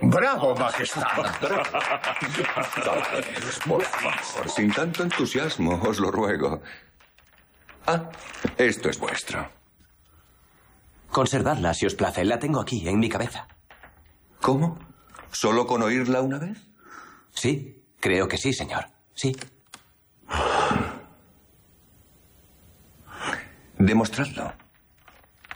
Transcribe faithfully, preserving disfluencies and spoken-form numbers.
¡Bravo, majestad! Por favor, sin tanto entusiasmo, os lo ruego. Ah, esto es vuestro. Conservadla, si os place. La tengo aquí, en mi cabeza. ¿Cómo? ¿Solo con oírla una vez? Sí, creo que sí, señor. Sí. Demostradlo.